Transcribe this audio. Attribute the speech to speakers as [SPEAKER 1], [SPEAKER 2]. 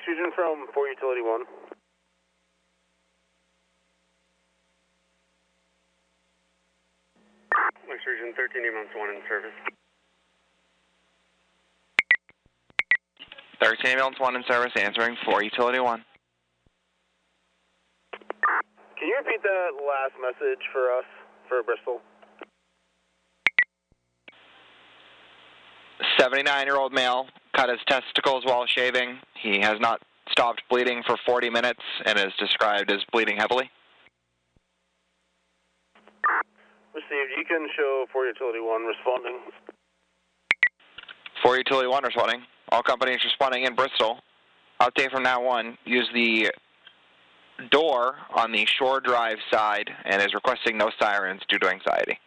[SPEAKER 1] extrusion from 4 Utility 1. Extrusion 13 months 1 in service.
[SPEAKER 2] 13 ambulance 1 in service, answering 4 Utility 1.
[SPEAKER 1] Can you repeat that last message for us, for Bristol?
[SPEAKER 2] 79-year-old male cut his testicles while shaving. He has not stopped bleeding for 40 minutes and is described as bleeding heavily.
[SPEAKER 1] Received. You can show 4 Utility 1 responding.
[SPEAKER 2] 4 Utility 1 responding. All companies responding in Bristol. Update from now on. Use the door on the Shore Drive side and is requesting no sirens due to anxiety.